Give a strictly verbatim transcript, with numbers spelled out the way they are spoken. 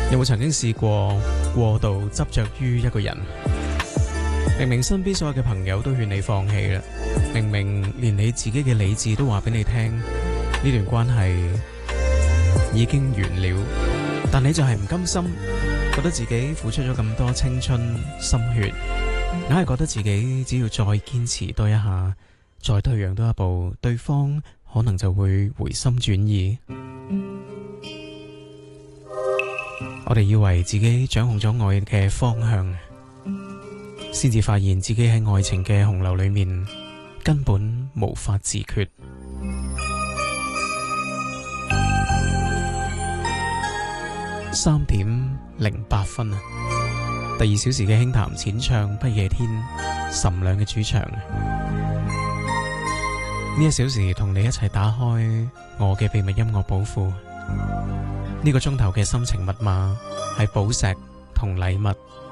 有冇曾經試過過度執着於一個人？明明身邊所有嘅朋友都勸你放棄啦，明明連你自己嘅理智都話俾你聽，呢段關係已經完了，但你就係唔甘心，覺得自己付出咗咁多青春心血，硬係覺得自己只要再堅持多一下，再退讓多一步，對方可能就會回心轉意。我哋以為自己掌控咗愛嘅方向，先至發現自己喺愛情嘅洪流裏面根本無法自決。三點零八分啊！第二小時嘅輕談淺唱不夜天，岑亮嘅主場。呢一小時同你一齊打開我嘅秘密音樂寶庫。呢個鐘頭嘅心情密碼係寶石同禮物。